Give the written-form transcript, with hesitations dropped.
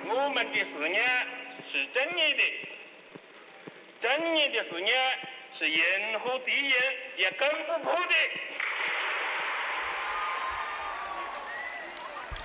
我们的事业是正义的，正义的事业是人和敌人也跟不破的。